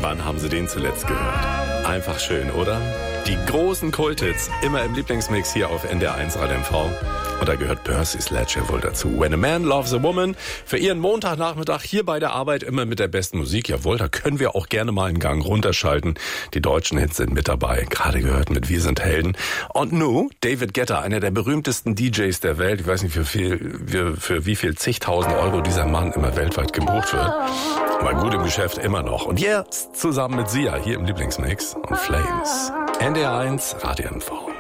Wann haben Sie den zuletzt gehört? Einfach schön, oder? Die großen Kulthits, immer im Lieblingsmix hier auf NDR1 Rad MV. Und da gehört Percy Sledge wohl dazu. When a Man Loves a Woman. Für Ihren Montagnachmittag hier bei der Arbeit immer mit der besten Musik. Jawohl, da können wir auch gerne mal einen Gang runterschalten. Die deutschen Hits sind mit dabei. Gerade gehört mit Wir sind Helden. Und nun David Guetta, einer der berühmtesten DJs der Welt. Ich weiß nicht, für wie viel zigtausend Euro dieser Mann immer weltweit gebucht wird. Aber gut im Geschäft immer noch. Und jetzt zusammen mit Sia hier im Lieblingsmix und Flames. NDR1 Radio MV.